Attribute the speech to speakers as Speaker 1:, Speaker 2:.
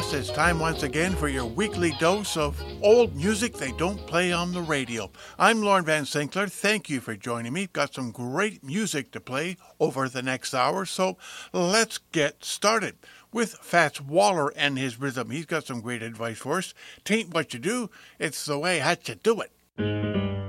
Speaker 1: yes, it's time once again for your weekly dose of old music they don't play on the radio. I'm Lorne Van Sinclair. Thank you for joining me. Got some great music to play over the next hour, so let's get started with Fats Waller and his rhythm. He's got some great advice for us. Tain't what you do, it's the way how you do it.